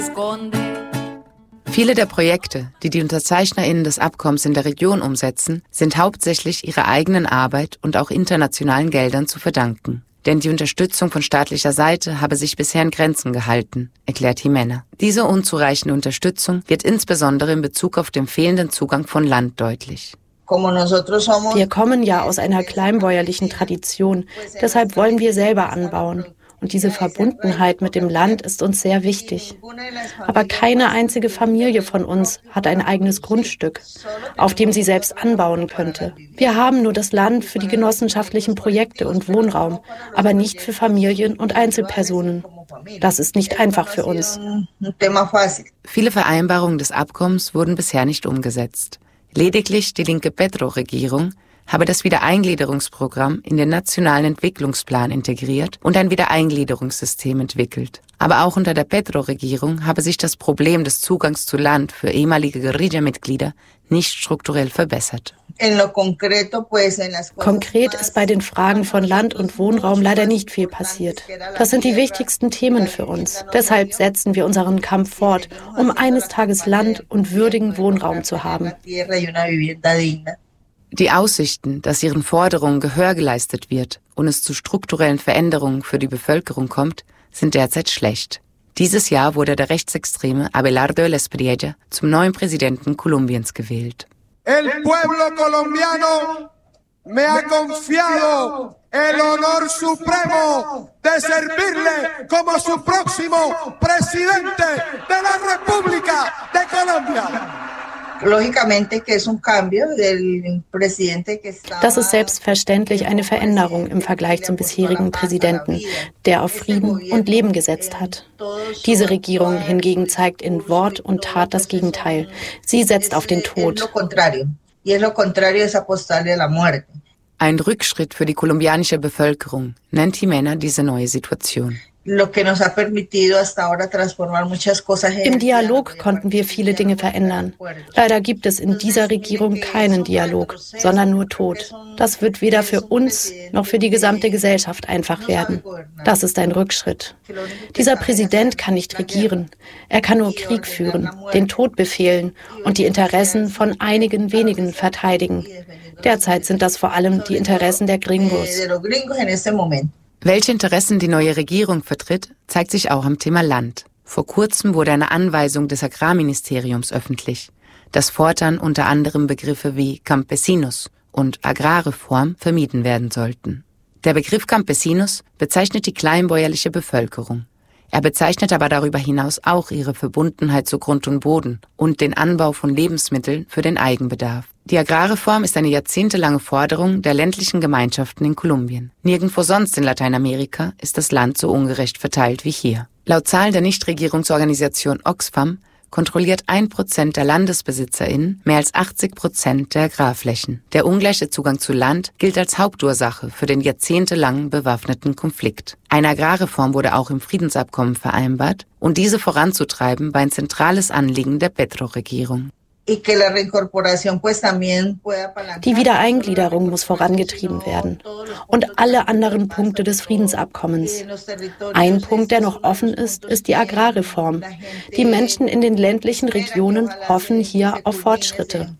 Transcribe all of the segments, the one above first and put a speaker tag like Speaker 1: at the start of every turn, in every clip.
Speaker 1: Viele der Projekte, die die UnterzeichnerInnen des Abkommens in der Region umsetzen, sind hauptsächlich ihrer eigenen Arbeit und auch internationalen Geldern zu verdanken. Denn die Unterstützung von staatlicher Seite habe sich bisher in Grenzen gehalten, erklärt Jimena. Diese unzureichende Unterstützung wird insbesondere in Bezug auf den fehlenden Zugang von Land deutlich.
Speaker 2: Wir kommen ja aus einer kleinbäuerlichen Tradition, deshalb wollen wir selber anbauen. Und diese Verbundenheit mit dem Land ist uns sehr wichtig. Aber keine einzige Familie von uns hat ein eigenes Grundstück, auf dem sie selbst anbauen könnte. Wir haben nur das Land für die genossenschaftlichen Projekte und Wohnraum, aber nicht für Familien und Einzelpersonen. Das ist nicht einfach für uns.
Speaker 1: Viele Vereinbarungen des Abkommens wurden bisher nicht umgesetzt. Lediglich die linke Petro-Regierung habe das Wiedereingliederungsprogramm in den nationalen Entwicklungsplan integriert und ein Wiedereingliederungssystem entwickelt. Aber auch unter der Petro-Regierung habe sich das Problem des Zugangs zu Land für ehemalige Guerilla-Mitglieder nicht strukturell verbessert.
Speaker 2: Konkret ist bei den Fragen von Land und Wohnraum leider nicht viel passiert. Das sind die wichtigsten Themen für uns. Deshalb setzen wir unseren Kampf fort, um eines Tages Land und würdigen Wohnraum zu haben.
Speaker 1: Die Aussichten, dass ihren Forderungen Gehör geleistet wird und es zu strukturellen Veränderungen für die Bevölkerung kommt, sind derzeit schlecht. Dieses Jahr wurde der rechtsextreme Abelardo Espriella zum neuen Präsidenten Kolumbiens gewählt.
Speaker 3: El pueblo colombiano me ha confiado el honor supremo de servirle como su próximo presidente de la República de Colombia.
Speaker 2: Das ist selbstverständlich eine Veränderung im Vergleich zum bisherigen Präsidenten, der auf Frieden und Leben gesetzt hat. Diese Regierung hingegen zeigt in Wort und Tat das Gegenteil. Sie setzt auf den Tod.
Speaker 1: Ein Rückschritt für die kolumbianische Bevölkerung, nennt Jimena diese neue Situation.
Speaker 2: Im Dialog konnten wir viele Dinge verändern. Leider gibt es in dieser Regierung keinen Dialog, sondern nur Tod. Das wird weder für uns noch für die gesamte Gesellschaft einfach werden. Das ist ein Rückschritt. Dieser Präsident kann nicht regieren. Er kann nur Krieg führen, den Tod befehlen und die Interessen von einigen wenigen verteidigen. Derzeit sind das vor allem die Interessen der Gringos.
Speaker 1: Welche Interessen die neue Regierung vertritt, zeigt sich auch am Thema Land. Vor kurzem wurde eine Anweisung des Agrarministeriums öffentlich, dass fortan unter anderem Begriffe wie Campesinos und Agrarreform vermieden werden sollten. Der Begriff Campesinos bezeichnet die kleinbäuerliche Bevölkerung. Er bezeichnet aber darüber hinaus auch ihre Verbundenheit zu Grund und Boden und den Anbau von Lebensmitteln für den Eigenbedarf. Die Agrarreform ist eine jahrzehntelange Forderung der ländlichen Gemeinschaften in Kolumbien. Nirgendwo sonst in Lateinamerika ist das Land so ungerecht verteilt wie hier. Laut Zahlen der Nichtregierungsorganisation Oxfam kontrolliert 1% der LandesbesitzerInnen mehr als 80% der Agrarflächen. Der ungleiche Zugang zu Land gilt als Hauptursache für den jahrzehntelangen bewaffneten Konflikt. Eine Agrarreform wurde auch im Friedensabkommen vereinbart und diese voranzutreiben war ein zentrales Anliegen der Petro-Regierung.
Speaker 2: Die Wiedereingliederung muss vorangetrieben werden und alle anderen Punkte des Friedensabkommens. Ein Punkt, der noch offen ist, ist die Agrarreform. Die Menschen in den ländlichen Regionen hoffen hier auf Fortschritte.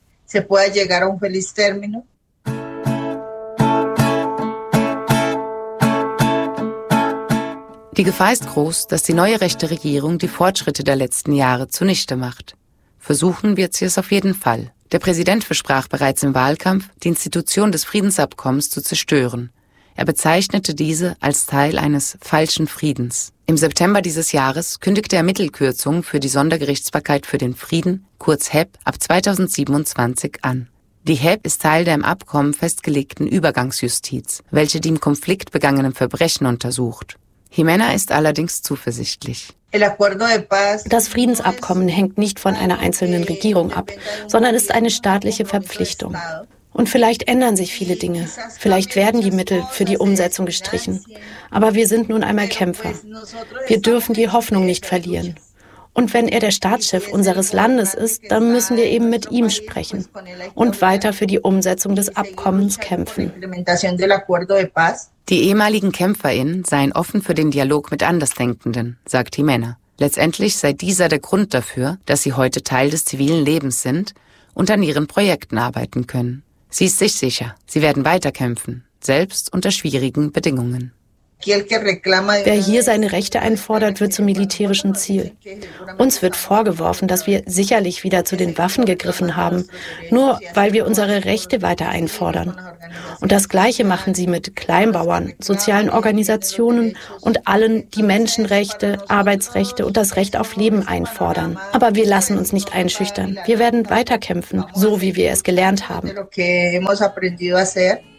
Speaker 1: Die Gefahr ist groß, dass die neue rechte Regierung die Fortschritte der letzten Jahre zunichte macht. Versuchen wird sie es auf jeden Fall. Der Präsident versprach bereits im Wahlkampf, die Institution des Friedensabkommens zu zerstören. Er bezeichnete diese als Teil eines falschen Friedens. Im September dieses Jahres kündigte er Mittelkürzungen für die Sondergerichtsbarkeit für den Frieden, kurz HEP, ab 2027 an. Die HEP ist Teil der im Abkommen festgelegten Übergangsjustiz, welche die im Konflikt begangenen Verbrechen untersucht. Jimena ist allerdings zuversichtlich.
Speaker 2: Das Friedensabkommen hängt nicht von einer einzelnen Regierung ab, sondern ist eine staatliche Verpflichtung. Und vielleicht ändern sich viele Dinge. Vielleicht werden die Mittel für die Umsetzung gestrichen. Aber wir sind nun einmal Kämpfer. Wir dürfen die Hoffnung nicht verlieren. Und wenn er der Staatschef unseres Landes ist, dann müssen wir eben mit ihm sprechen und weiter für die Umsetzung des Abkommens kämpfen.
Speaker 1: Die ehemaligen KämpferInnen seien offen für den Dialog mit Andersdenkenden, sagt Jimena. Letztendlich sei dieser der Grund dafür, dass sie heute Teil des zivilen Lebens sind und an ihren Projekten arbeiten können. Sie ist sich sicher, sie werden weiterkämpfen, selbst unter schwierigen Bedingungen.
Speaker 2: Wer hier seine Rechte einfordert, wird zum militärischen Ziel. Uns wird vorgeworfen, dass wir sicherlich wieder zu den Waffen gegriffen haben, nur weil wir unsere Rechte weiter einfordern. Und das Gleiche machen sie mit Kleinbauern, sozialen Organisationen und allen, die Menschenrechte, Arbeitsrechte und das Recht auf Leben einfordern. Aber wir lassen uns nicht einschüchtern. Wir werden weiterkämpfen, so wie wir es gelernt haben.